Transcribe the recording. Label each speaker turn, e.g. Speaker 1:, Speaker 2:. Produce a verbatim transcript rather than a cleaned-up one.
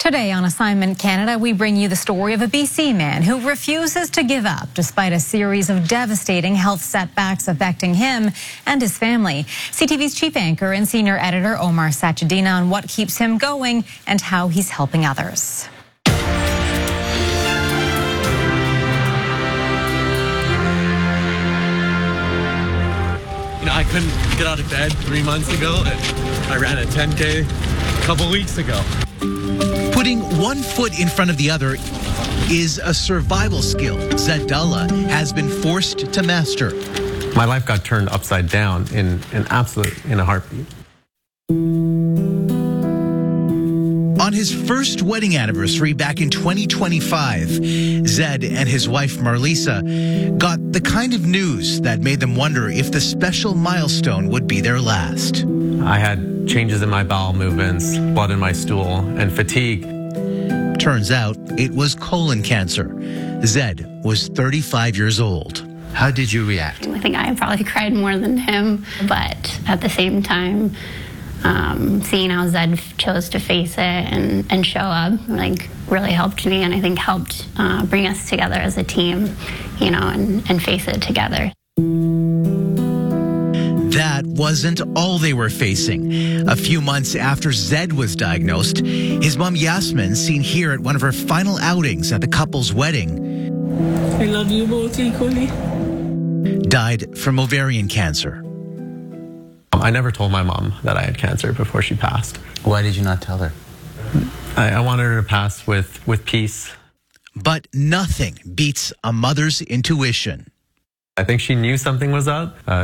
Speaker 1: Today on Assignment Canada, we bring you the story of a B C man who refuses to give up despite a series of devastating health setbacks affecting him and his family. C T V's chief anchor and senior editor Omar Sachedina on what keeps him going and how he's helping others.
Speaker 2: You know, I couldn't get out of bed three months ago, and I ran a ten K a couple weeks ago.
Speaker 3: Putting one foot in front of the other is a survival skill Zed Dullah has been forced to master.
Speaker 4: My life got turned upside down in an absolute, in a heartbeat.
Speaker 3: On his first wedding anniversary back in twenty twenty-five, Zed and his wife Marlisa got the kind of news that made them wonder if the special milestone would be their last.
Speaker 4: I had changes in my bowel movements, blood in my stool, and fatigue.
Speaker 3: Turns out it was colon cancer. Zed was thirty-five years old. How did you react?
Speaker 5: I think I probably cried more than him, but at the same time, um, seeing how Zed chose to face it and, and show up, like, really helped me, and I think helped uh, bring us together as a team, you know, and, and face it together.
Speaker 3: That wasn't all they were facing. A few months after Zed was diagnosed, his mom Yasmin, seen here at one of her final outings at the couple's wedding,
Speaker 6: I love you both equally,
Speaker 3: died from ovarian cancer.
Speaker 4: I never told my mom that I had cancer before she passed.
Speaker 7: Why did you not tell her?
Speaker 4: I, I wanted her to pass with, with peace.
Speaker 3: But nothing beats a mother's intuition.
Speaker 4: I think she knew something was up. Uh,